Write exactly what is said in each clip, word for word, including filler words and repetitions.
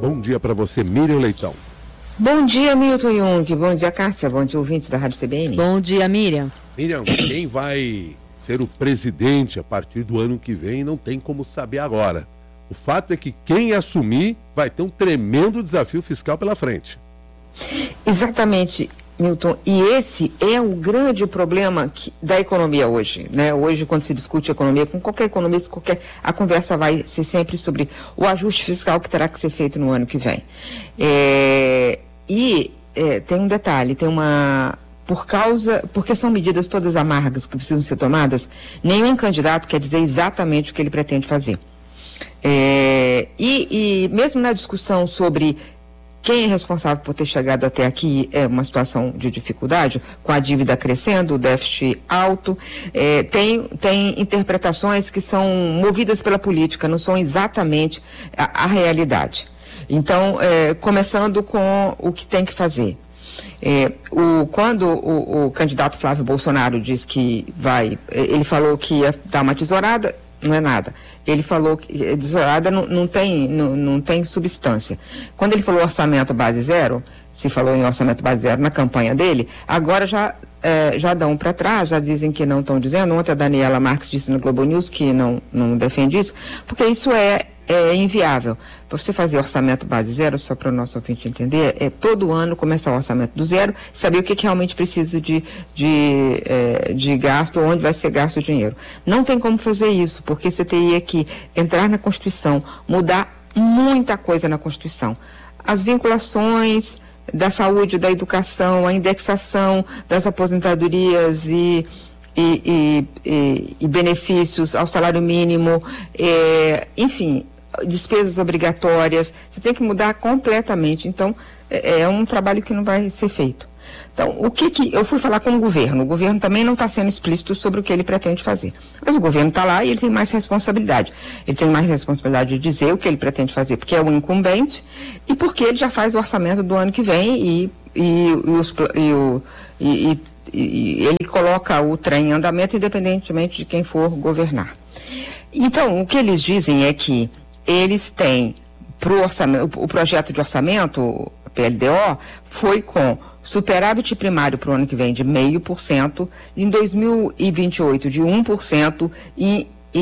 Bom dia para você, Miriam Leitão. Bom dia, Milton Jung. Bom dia, Cássia. Bom dia, ouvintes da Rádio C B N. Bom dia, Miriam. Miriam, quem vai ser o presidente a partir do ano que vem não tem como saber agora. O fato é que quem assumir vai ter um tremendo desafio fiscal pela frente. Exatamente, Milton. E esse é o grande problema que, da economia hoje, né? Hoje, quando se discute economia, com qualquer economista, qualquer, a conversa vai ser sempre sobre o ajuste fiscal que terá que ser feito no ano que vem. É, e é, tem um detalhe, tem uma... Por causa, porque são medidas todas amargas que precisam ser tomadas, nenhum candidato quer dizer exatamente o que ele pretende fazer. É, e, e mesmo na discussão sobre quem é responsável por ter chegado até aqui, é uma situação de dificuldade, com a dívida crescendo, o déficit alto, é, tem, tem interpretações que são movidas pela política, não são exatamente a, a realidade. Então, é, começando com o que tem que fazer. É, o, quando o, o candidato Flávio Bolsonaro diz que vai, ele falou que ia dar uma tesourada, não é nada. Ele falou que tesourada não, não, tem, não, não tem substância. Quando ele falou orçamento base zero, se falou em orçamento base zero na campanha dele, agora já, é, já dão para trás, já dizem que não estão dizendo. Ontem a Daniela Marques disse no Globo News que não, não defende isso, porque isso é, é inviável. Para você fazer orçamento base zero, só para o nosso ouvinte entender, é todo ano começar o orçamento do zero, saber o que, que realmente precisa de, de, é, de gasto, onde vai ser gasto o dinheiro. Não tem como fazer isso, porque você teria que entrar na Constituição, mudar muita coisa na Constituição. As vinculações da saúde, da educação, a indexação das aposentadorias e... E, e, e, e benefícios ao salário mínimo, é, enfim, despesas obrigatórias, você tem que mudar completamente. Então, é, é um trabalho que não vai ser feito. Então, o que que... Eu fui falar com o governo, o governo também não está sendo explícito sobre o que ele pretende fazer. Mas o governo está lá e ele tem mais responsabilidade. Ele tem mais responsabilidade de dizer o que ele pretende fazer, porque é o incumbente e porque ele já faz o orçamento do ano que vem e, e, e, os, e, o, e, e E ele coloca o trem em andamento independentemente de quem for governar. Então, o que eles dizem é que eles têm pro orçamento, o projeto de orçamento, o P L D O, foi com superávit primário para o ano que vem de zero vírgula cinco por cento, em dois mil e vinte e oito de um por cento e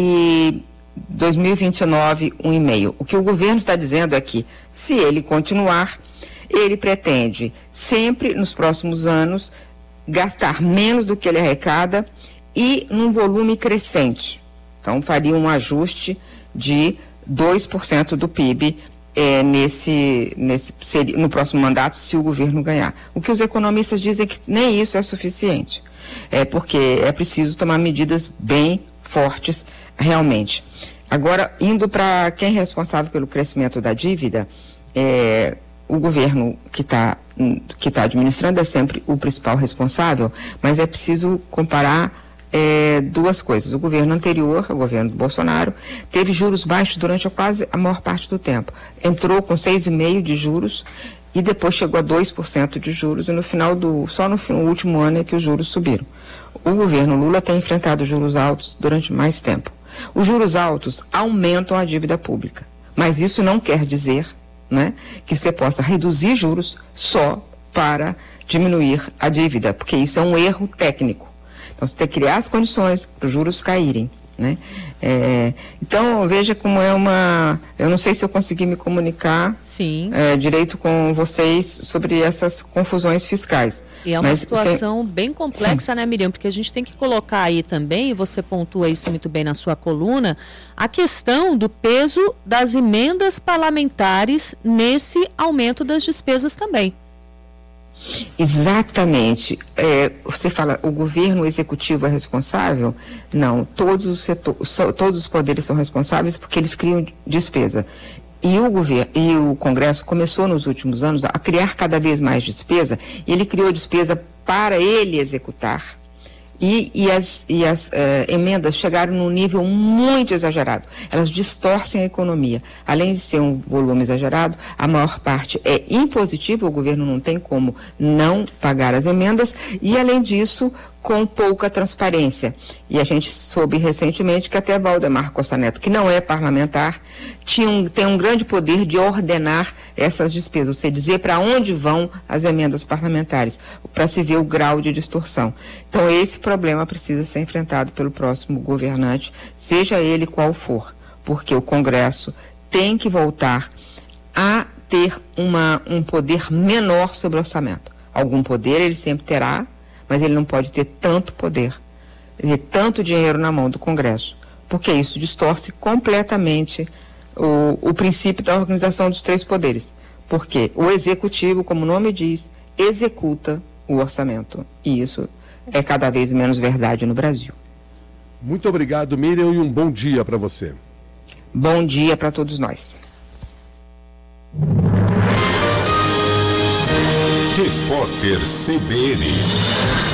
em dois mil e vinte e nove um vírgula cinco por cento. O que o governo está dizendo é que, se ele continuar, ele pretende sempre, nos próximos anos, gastar menos do que ele arrecada e num volume crescente. Então, faria um ajuste de dois por cento do P I B é, nesse, nesse, no próximo mandato, se o governo ganhar. O que os economistas dizem é que nem isso é suficiente, é porque é preciso tomar medidas bem fortes realmente. Agora, indo para quem é responsável pelo crescimento da dívida, é, o governo que está que tá administrando é sempre o principal responsável, mas é preciso comparar é, duas coisas. O governo anterior, o governo do Bolsonaro, teve juros baixos durante a quase a maior parte do tempo. Entrou com seis vírgula cinco por cento de juros e depois chegou a dois por cento de juros e no final do, só no, no último ano é que os juros subiram. O governo Lula tem enfrentado juros altos durante mais tempo. Os juros altos aumentam a dívida pública, mas isso não quer dizer, né, que você possa reduzir juros só para diminuir a dívida, porque isso é um erro técnico. Então, você tem que criar as condições para os juros caírem, né? É, então, veja como é uma... Eu não sei se eu consegui me comunicar Sim. É, direito com vocês sobre essas confusões fiscais. E é uma Mas, situação porque... bem complexa, Sim. né, Miriam? Porque a gente tem que colocar aí também, e você pontua isso muito bem na sua coluna, a questão do peso das emendas parlamentares nesse aumento das despesas também. Exatamente. É, você fala, o governo executivo é responsável? Não, todos os, setor, todos os poderes são responsáveis porque eles criam despesa. E o governo e o Congresso começou nos últimos anos a criar cada vez mais despesa, e ele criou despesa para ele executar. E, e as, e as uh, emendas chegaram num nível muito exagerado. Elas distorcem a economia. Além de ser um volume exagerado, a maior parte é impositiva, o governo não tem como não pagar as emendas, e além disso, com pouca transparência. E a gente soube recentemente que até Valdemar Costa Neto, que não é parlamentar, tinha um, tem um grande poder de ordenar essas despesas, ou seja, dizer para onde vão as emendas parlamentares, para se ver o grau de distorção. Então esse problema precisa ser enfrentado pelo próximo governante, seja ele qual for, porque o Congresso tem que voltar a ter uma, um poder menor sobre o orçamento. Algum poder ele sempre terá, mas ele não pode ter tanto poder, ter tanto dinheiro na mão do Congresso, porque isso distorce completamente o, o princípio da organização dos três poderes, porque o Executivo, como o nome diz, executa o orçamento, e isso é cada vez menos verdade no Brasil. Muito obrigado, Miriam, e um bom dia para você. Bom dia para todos nós. Repórter C B N.